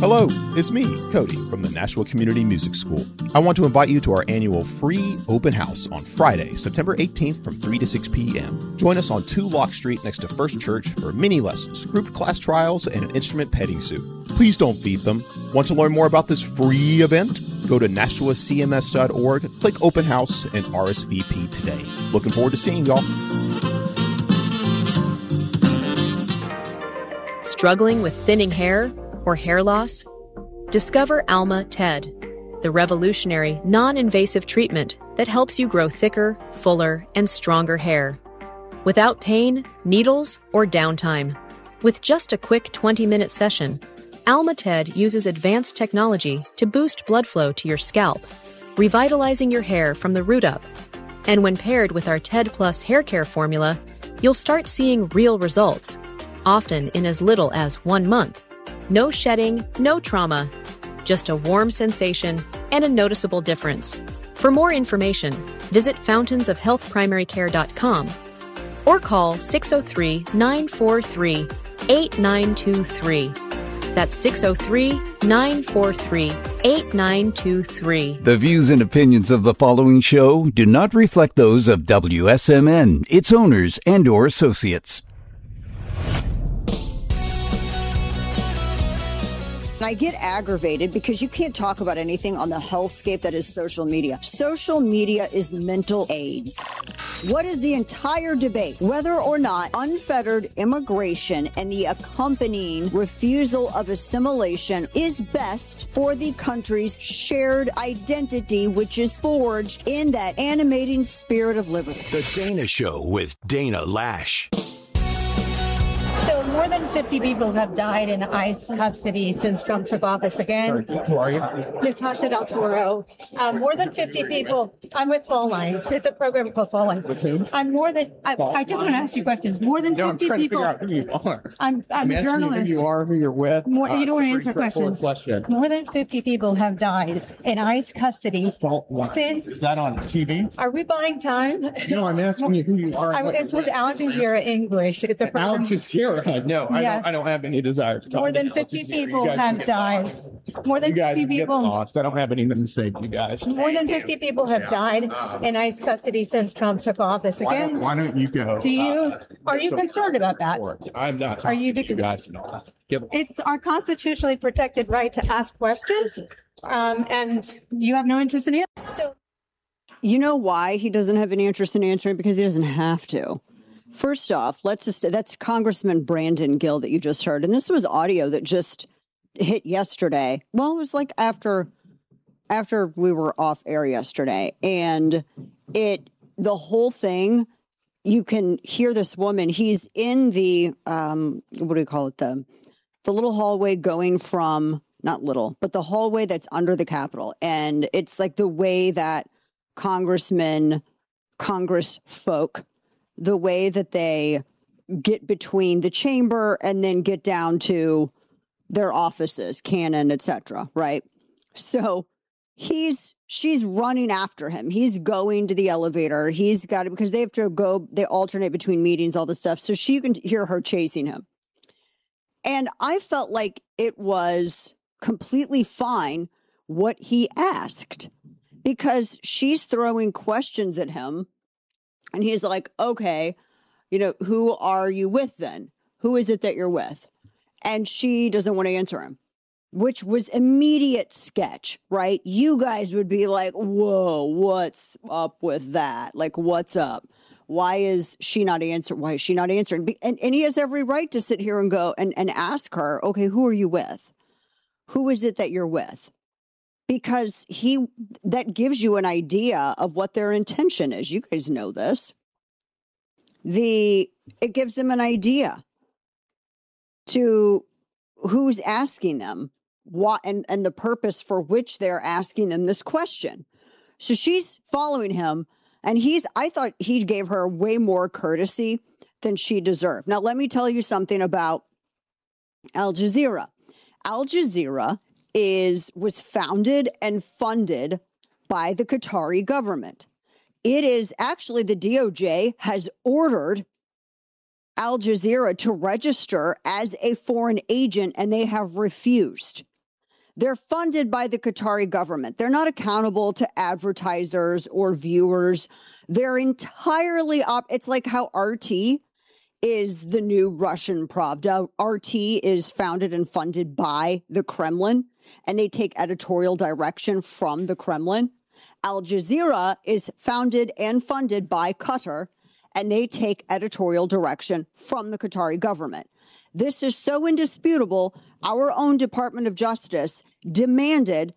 Hello, it's me, Cody, from the Nashville Community Music School. I want to invite you to our annual free open house on Friday, September 18th from 3 to 6 p.m. Join us on 2 Lock Street next to First Church for mini lessons, group class trials, and an instrument petting zoo. Please don't feed them. Want to learn more about this free event? Go to NashvillaCMS.org, click Open House, and RSVP today. Looking forward to seeing y'all. Struggling with thinning hair or hair loss? Discover Alma TED, the revolutionary, non-invasive treatment that helps you grow thicker, fuller, and stronger hair. Without pain, needles, or downtime. With just a quick 20-minute session, Alma TED uses advanced technology to boost blood flow to your scalp, revitalizing your hair from the root up. And when paired with our TED Plus hair care formula, you'll start seeing real results, often in as little as 1 month. No shedding, no trauma, just a warm sensation and a noticeable difference. For more information, visit fountainsofhealthprimarycare.com or call 603-943-8923. That's 603-943-8923. The views and opinions of the following show do not reflect those of WSMN, its owners, and/or associates. I get aggravated because you can't talk about anything on the hellscape that is social media. Social media is mental AIDS. What is the entire debate? Whether or not unfettered immigration and the accompanying refusal of assimilation is best for the country's shared identity, which is forged in that animating spirit of liberty. The Dana Show with Dana Lash. So more than 50 people have died in ICE custody since Trump took office again. Sorry, who are you? Natasha Del Toro. More than 50 people. I'm with Phone Lines. It's a program called Phone Lines. With whom? I'm more than. I just want to ask you questions. More than 50 I'm trying people. to figure out who you are. I'm a journalist. You who you are, who you're with. You don't want to answer questions. More than 50 people have died in ICE custody since. Is that on TV? Are we buying time? No, I'm asking you who you are. It's with Al Jazeera English. It's a program. Al Jazeera. No, Yes. I don't have any desire to talk. More than 50 people have died. More than 50 people. Lost. I don't have anything to say to you guys. More than 50 people have died in ICE custody since Trump took office again. Why don't you go? Are you concerned about that? I'm not. Are you? You guys know. It's our constitutionally protected right to ask questions, and you have no interest in it. So, you know why he doesn't have any interest in answering? Because he doesn't have to. First off, that's Congressman Brandon Gill that you just heard. And this was audio that just hit yesterday. Well, it was like after we were off air yesterday. And the whole thing, you can hear this woman. He's in the, what do you call it? The little hallway going from, not little, but the hallway that's under the Capitol. And it's like the way that Congress folk, the way that they get between the chamber and then get down to their offices, Cannon, etc. Right? So she's running after him. He's going to the elevator. He's got it because they have to go. They alternate between meetings, all this stuff. So she can hear her chasing him. And I felt like it was completely fine what he asked because she's throwing questions at him. And he's like, okay, who are you with then? Who is it that you're with? And she doesn't want to answer him, which was immediate sketch, right? You guys would be like, whoa, what's up with that? Like, what's up? Why is she not answering? Why is she not answering? And he has every right to sit here and go and ask her, okay, who are you with? Who is it that you're with? Because that gives you an idea of what their intention is. You guys know this. It gives them an idea to who's asking them what and the purpose for which they're asking them this question. So she's following him, and I thought he gave her way more courtesy than she deserved. Now, let me tell you something about Al Jazeera. Al Jazeera was founded and funded by the Qatari government. It is actually the DOJ has ordered Al Jazeera to register as a foreign agent, and they have refused. They're funded by the Qatari government. They're not accountable to advertisers or viewers. They're entirely it's like how RT is the new Russian Pravda. RT is founded and funded by the Kremlin, and they take editorial direction from the Kremlin. Al Jazeera is founded and funded by Qatar, and they take editorial direction from the Qatari government. This is so indisputable. Our own Department of Justice demanded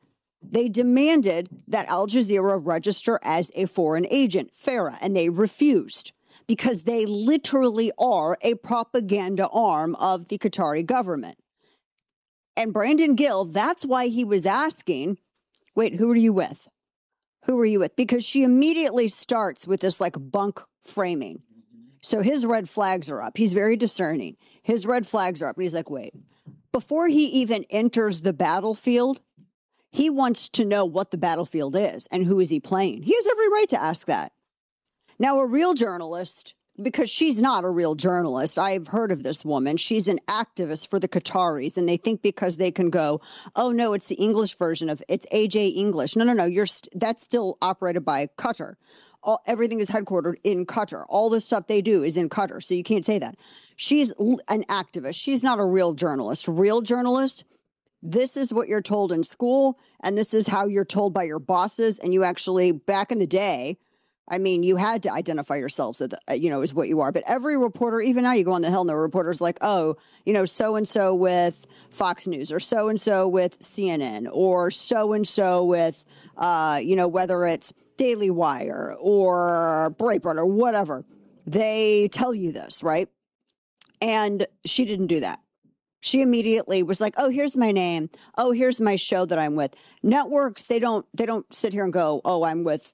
that Al Jazeera register as a foreign agent, FARA, and they refused because they literally are a propaganda arm of the Qatari government. And Brandon Gill, that's why he was asking, wait, who are you with? Who are you with? Because she immediately starts with this like bunk framing. So his red flags are up. He's very discerning. His red flags are up. And he's like, wait, before he even enters the battlefield, he wants to know what the battlefield is and who is he playing. He has every right to ask that. Now, a real journalist, because she's not a real journalist, I've heard of this woman. She's an activist for the Qataris, and they think because they can go, oh, no, it's the English version of it's AJ English. No, that's still operated by Qatar. Everything is headquartered in Qatar. All the stuff they do is in Qatar, so you can't say that. She's an activist. She's not a real journalist. Real journalist, this is what you're told in school, and this is how you're told by your bosses, and you actually, back in the day, I mean, you had to identify yourselves as, as what you are. But every reporter, even now you go on the Hill and the reporter's like, oh, so-and-so with Fox News or so-and-so with CNN or so-and-so with, whether it's Daily Wire or Breitbart or whatever. They tell you this, right? And she didn't do that. She immediately was like, oh, here's my name. Oh, here's my show that I'm with. Networks, they don't sit here and go, oh, I'm with,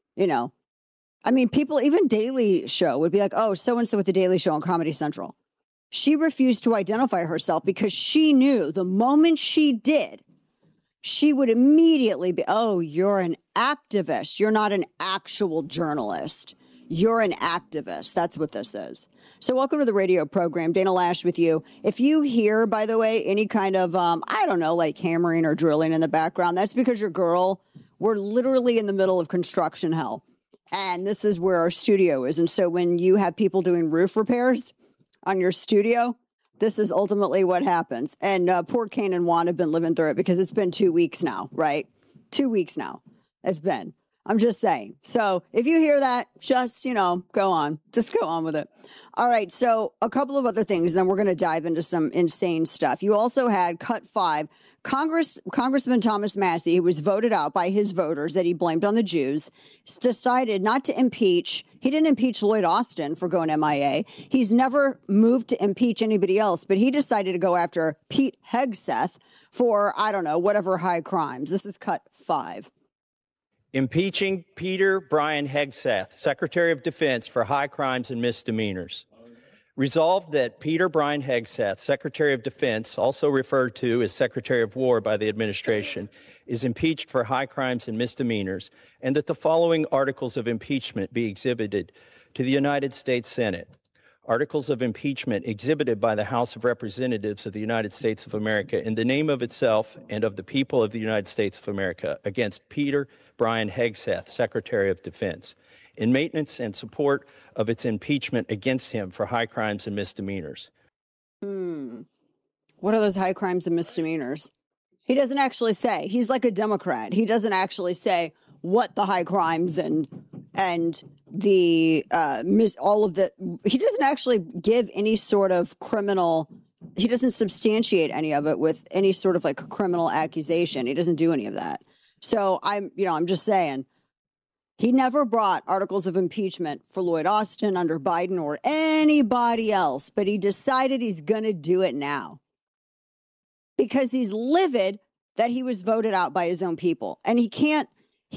I mean, people, even Daily Show would be like, oh, so-and-so with the Daily Show on Comedy Central. She refused to identify herself because she knew the moment she did, she would immediately be, oh, you're an activist. You're not an actual journalist. You're an activist. That's what this is. So welcome to the radio program. Dana Lash with you. If you hear, by the way, any kind of, like hammering or drilling in the background, that's because your girl, we're literally in the middle of construction hell. And this is where our studio is. And so when you have people doing roof repairs on your studio, this is ultimately what happens. And poor Kane and Juan have been living through it because it's been 2 weeks now, right? 2 weeks now it's been. I'm just saying. So if you hear that, just, go on. Just go on with it. All right. So a couple of other things, then we're going to dive into some insane stuff. You also had Cut 5. Congressman Thomas Massie, who was voted out by his voters that he blamed on the Jews, decided not to impeach. He didn't impeach Lloyd Austin for going MIA. He's never moved to impeach anybody else, but he decided to go after Pete Hegseth for, whatever high crimes. This is Cut 5. Impeaching Peter Brian Hegseth, Secretary of Defense, for high crimes and misdemeanors. Resolved that Peter Brian Hegseth, Secretary of Defense, also referred to as Secretary of War by the administration, is impeached for high crimes and misdemeanors, and that the following articles of impeachment be exhibited to the United States Senate. Articles of impeachment exhibited by the House of Representatives of the United States of America in the name of itself and of the people of the United States of America against Peter Brian Hegseth, Secretary of Defense, in maintenance and support of its impeachment against him for high crimes and misdemeanors. What are those high crimes and misdemeanors? He doesn't actually say. He's like a Democrat. He doesn't actually say what the high crimes and the all of the. He doesn't actually give any sort of criminal. He doesn't substantiate any of it with any sort of like criminal accusation. He doesn't do any of that. So I'm just saying. He never brought articles of impeachment for Lloyd Austin under Biden or anybody else, but he decided he's going to do it now because he's livid that he was voted out by his own people. And he can't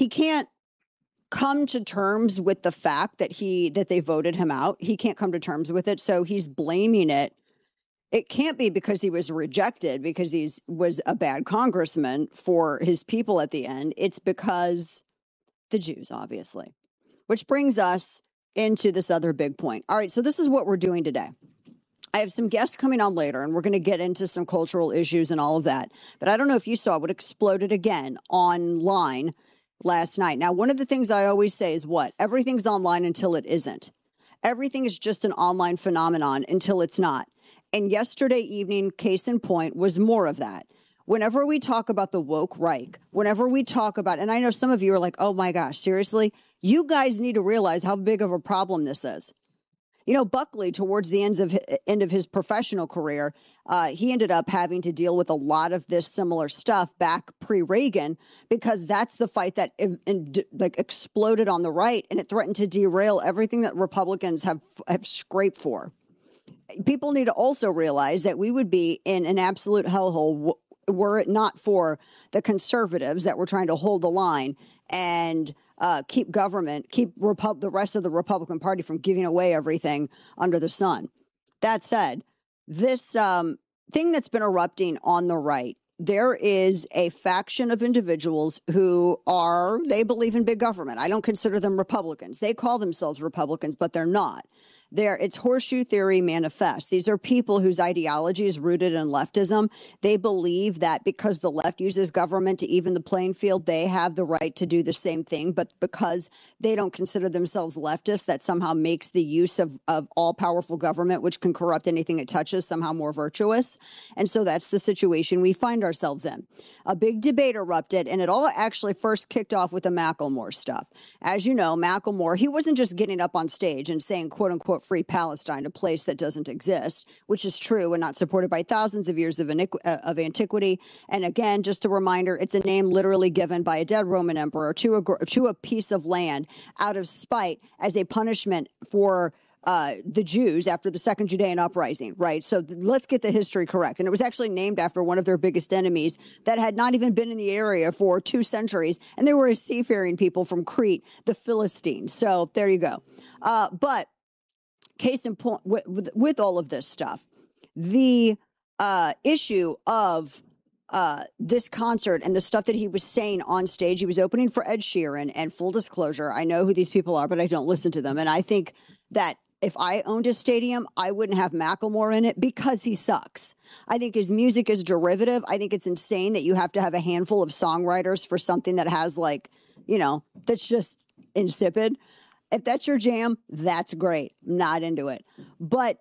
come to terms with the fact that they voted him out. He can't come to terms with it. So he's blaming it. It can't be because he was rejected, because he was a bad congressman for his people at the end. It's because the Jews, obviously, which brings us into this other big point. All right, so this is what we're doing today. I have some guests coming on later, and we're going to get into some cultural issues and all of that. But I don't know if you saw what exploded again online last night. Now, one of the things I always say is what? Everything's online until it isn't. Everything is just an online phenomenon until it's not. And yesterday evening, case in point, was more of that. Whenever we talk about the woke Reich, whenever we talk about, and I know some of you are like, oh my gosh, seriously? You guys need to realize how big of a problem this is. You know, Buckley, towards the end of his professional career, he ended up having to deal with a lot of this similar stuff back pre-Reagan, because that's the fight that exploded on the right, and it threatened to derail everything that Republicans have scraped for. People need to also realize that we would be in an absolute hellhole were it not for the conservatives that were trying to hold the line and keep the rest of the Republican Party from giving away everything under the sun. That said, this thing that's been erupting on the right, there is a faction of individuals who they believe in big government. I don't consider them Republicans. They call themselves Republicans, but they're not. It's horseshoe theory manifest. These are people whose ideology is rooted in leftism. They believe that because the left uses government to even the playing field, they have the right to do the same thing. But because they don't consider themselves leftists, that somehow makes the use of all-powerful government, which can corrupt anything it touches, somehow more virtuous. And so that's the situation we find ourselves in. A big debate erupted, and it all actually first kicked off with the Macklemore stuff. As you know, Macklemore, he wasn't just getting up on stage and saying, quote unquote, free Palestine, a place that doesn't exist, which is true and not supported by thousands of years of antiquity. And again, just a reminder, it's a name literally given by a dead Roman emperor to a piece of land out of spite as a punishment for the Jews after the Second Judean Uprising, right? So let's get the history correct. And it was actually named after one of their biggest enemies that had not even been in the area for 2 centuries. And they were a seafaring people from Crete, the Philistines. So there you go. But case in point, with all of this stuff, the issue of this concert and the stuff that he was saying on stage, he was opening for Ed Sheeran, and full disclosure, I know who these people are, but I don't listen to them. And I think that if I owned a stadium, I wouldn't have Macklemore in it because he sucks. I think his music is derivative. I think it's insane that you have to have a handful of songwriters for something that has that's just insipid. If that's your jam, that's great. Not into it. But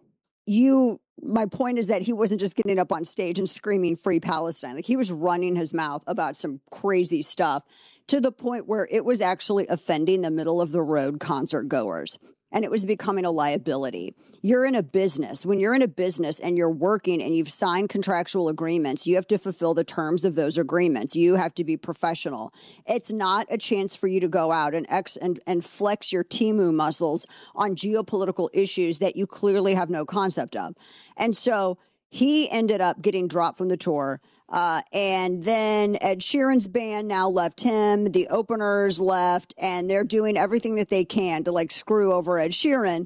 my point is that he wasn't just getting up on stage and screaming free Palestine. Like, he was running his mouth about some crazy stuff to the point where it was actually offending the middle of the road concert goers. And it was becoming a liability. You're in a business. When you're in a business and you're working and you've signed contractual agreements, you have to fulfill the terms of those agreements. You have to be professional. It's not a chance for you to go out and flex your Temu muscles on geopolitical issues that you clearly have no concept of. And so he ended up getting dropped from the tour. And then Ed Sheeran's band now left him. The openers left, and they're doing everything that they can to screw over Ed Sheeran,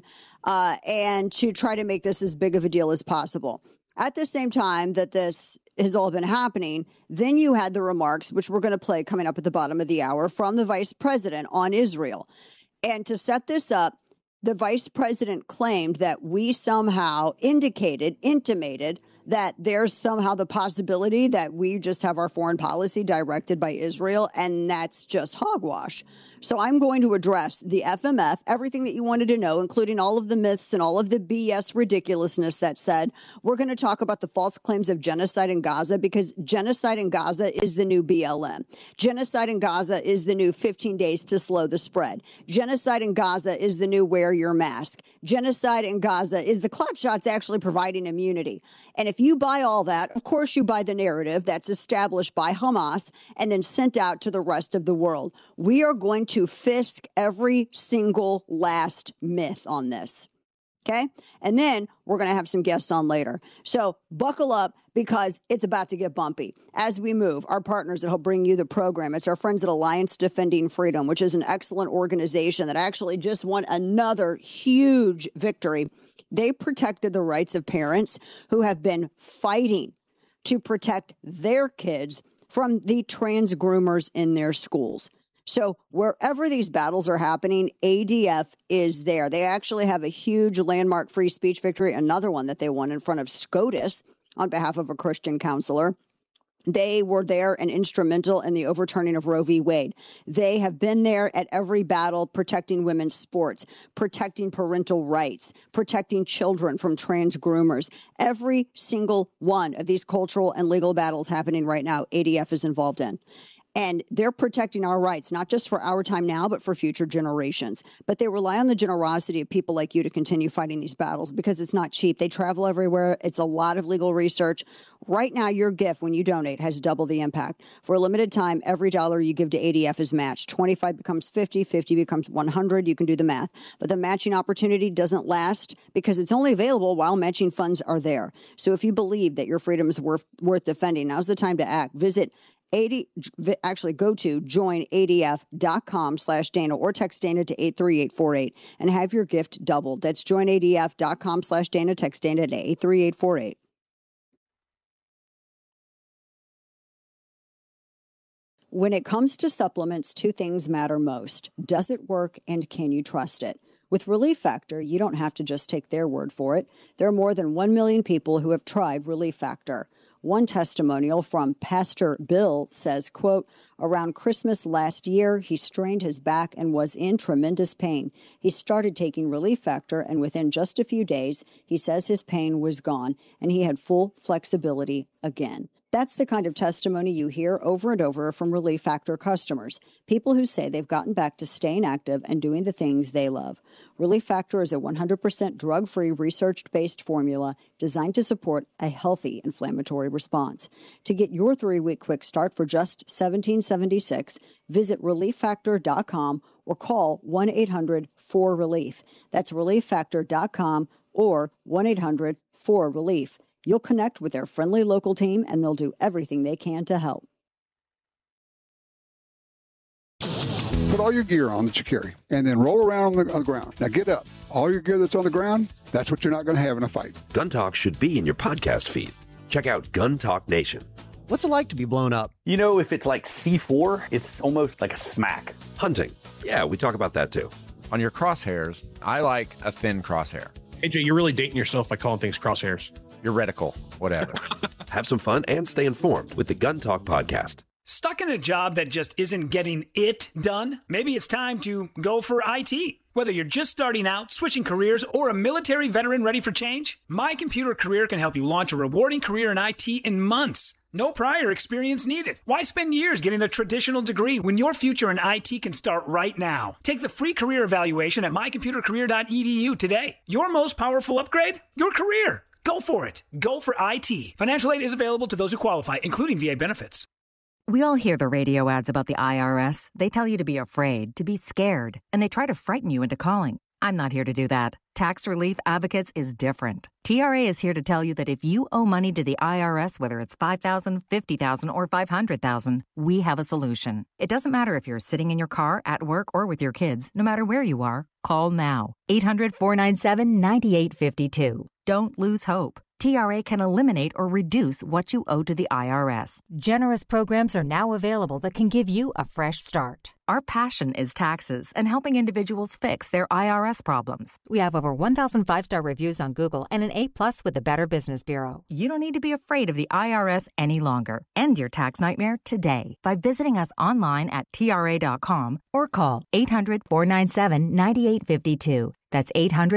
and to try to make this as big of a deal as possible. At the same time that this has all been happening, then you had the remarks, which we're going to play coming up at the bottom of the hour, from the vice president on Israel. And to set this up, the vice president claimed that we somehow intimated that there's somehow the possibility that we just have our foreign policy directed by Israel, and that's just hogwash. So I'm going to address the FMF, everything that you wanted to know, including all of the myths and all of the BS ridiculousness that said. We're going to talk about the false claims of genocide in Gaza, because genocide in Gaza is the new BLM. Genocide in Gaza is the new 15 days to slow the spread. Genocide in Gaza is the new wear your mask. Genocide in Gaza is the clot shots actually providing immunity. And if you buy all that, of course you buy the narrative that's established by Hamas and then sent out to the rest of the world. We are going to fisk every single last myth on this. Okay? And then we're going to have some guests on later. So buckle up, because it's about to get bumpy. As we move, our partners that help bring you the program, it's our friends at Alliance Defending Freedom, which is an excellent organization that actually just won another huge victory. They protected the rights of parents who have been fighting to protect their kids from the trans groomers in their schools. So wherever these battles are happening, ADF is there. They actually have a huge landmark free speech victory, another one that they won in front of SCOTUS on behalf of a Christian counselor. They were there and instrumental in the overturning of Roe v. Wade. They have been there at every battle protecting women's sports, protecting parental rights, protecting children from trans groomers. Every single one of these cultural and legal battles happening right now, ADF is involved in. And they're protecting our rights, not just for our time now, but for future generations. But they rely on the generosity of people like you to continue fighting these battles because it's not cheap. They travel everywhere. It's a lot of legal research. Right now, your gift when you donate has double the impact. For a limited time, every dollar you give to ADF is matched. 25 becomes 50, 50 becomes 100. You can do the math. But the matching opportunity doesn't last because it's only available while matching funds are there. So if you believe that your freedom is worth defending, now's the time to act. Go to joinadf.com/Dana or text Dana to 83848 and have your gift doubled. That's joinadf.com/Dana. Text Dana to 83848. When it comes to supplements, two things matter most. Does it work and can you trust it? With Relief Factor, you don't have to just take their word for it. There are more than 1 million people who have tried Relief Factor. One testimonial from Pastor Bill says, quote, around Christmas last year, he strained his back and was in tremendous pain. He started taking Relief Factor, and within just a few days, he says his pain was gone, and he had full flexibility again. That's the kind of testimony you hear over and over from Relief Factor customers, people who say they've gotten back to staying active and doing the things they love. Relief Factor is a 100% drug-free, research-based formula designed to support a healthy inflammatory response. To get your 3-week quick start for just $17.76, visit ReliefFactor.com or call 1-800-4RELIEF. That's ReliefFactor.com or 1-800-4RELIEF. You'll connect with their friendly local team, and they'll do everything they can to help. Put all your gear on that you carry, and then roll around on the ground. Now get up. All your gear that's on the ground, that's what you're not going to have in a fight. Gun Talk should be in your podcast feed. Check out Gun Talk Nation. What's it like to be blown up? You know, if it's like C4, it's almost like a smack. Hunting. Yeah, we talk about that too. On your crosshairs, I like a thin crosshair. AJ, you're really dating yourself by calling things crosshairs. Your reticle, whatever. Have some fun and stay informed with the Gun Talk podcast. Stuck in a job that just isn't getting it done? Maybe it's time to go for IT. Whether you're just starting out, switching careers, or a military veteran ready for change, My Computer Career can help you launch a rewarding career in IT in months. No prior experience needed. Why spend years getting a traditional degree when your future in IT can start right now? Take the free career evaluation at mycomputercareer.edu today. Your most powerful upgrade? Your career. Go for it. Go for IT. Financial aid is available to those who qualify, including VA benefits. We all hear the radio ads about the IRS. They tell you to be afraid, to be scared, and they try to frighten you into calling. I'm not here to do that. Tax Relief Advocates is different. TRA is here to tell you that if you owe money to the IRS, whether it's $5,000, $50,000, or $500,000, we have a solution. It doesn't matter if you're sitting in your car, at work, or with your kids. No matter where you are, call now. 800-497-9852. Don't lose hope. TRA can eliminate or reduce what you owe to the IRS. Generous programs are now available that can give you a fresh start. Our passion is taxes and helping individuals fix their IRS problems. We have over 1,000 5-star reviews on Google and an A+ with the Better Business Bureau. You don't need to be afraid of the IRS any longer. End your tax nightmare today by visiting us online at TRA.com or call 800-497-9852. That's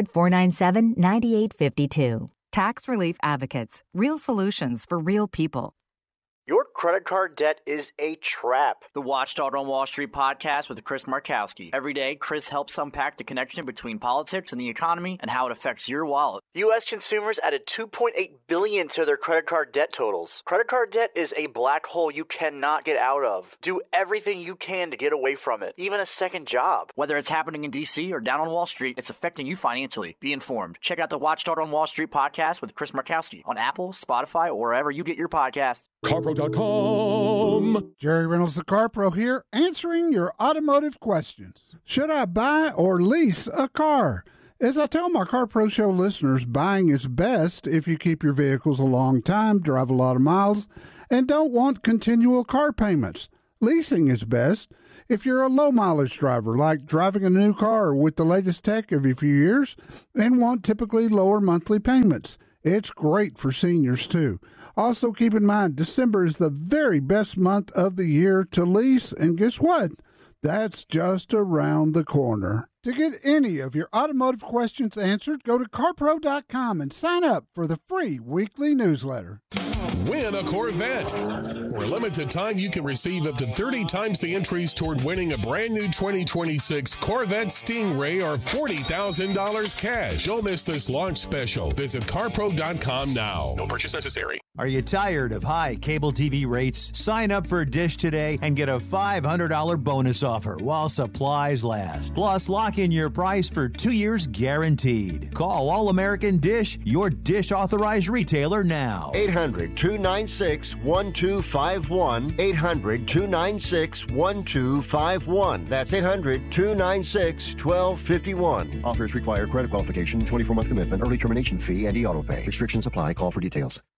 800-497-9852. Tax Relief Advocates. Real solutions for real people. Your credit card debt is a trap. The Watchdog on Wall Street podcast with Chris Markowski. Every day, Chris helps unpack the connection between politics and the economy and how it affects your wallet. U.S. consumers added $2.8 billion to their credit card debt totals. Credit card debt is a black hole you cannot get out of. Do everything you can to get away from it, even a second job. Whether it's happening in D.C. or down on Wall Street, it's affecting you financially. Be informed. Check out the Watchdog on Wall Street podcast with Chris Markowski on Apple, Spotify, or wherever you get your podcasts. CarPro.com. Jerry Reynolds, the CarPro here, answering your automotive questions. Should I buy or lease a car? As I tell my CarPro Show listeners, buying is best if you keep your vehicles a long time, drive a lot of miles, and don't want continual car payments. Leasing is best if you're a low-mileage driver, like driving a new car with the latest tech every few years and want typically lower monthly payments. It's great for seniors, too. Also, keep in mind, December is the very best month of the year to lease, and guess what? That's just around the corner. To get any of your automotive questions answered, go to carpro.com and sign up for the free weekly newsletter. Win a Corvette. For a limited time, you can receive up to 30 times the entries toward winning a brand new 2026 Corvette Stingray or $40,000 cash. Don't miss this launch special. Visit carpro.com now. No purchase necessary. Are you tired of high cable TV rates? Sign up for Dish today and get a $500 bonus offer while supplies last. Plus, lock in your price for 2 years guaranteed. Call All American Dish, your Dish authorized retailer now. 800-296-1251. 800-296-1251. That's 800-296-1251. Offers require credit qualification, 24-month commitment, early termination fee, and e-auto pay. Restrictions apply. Call for details.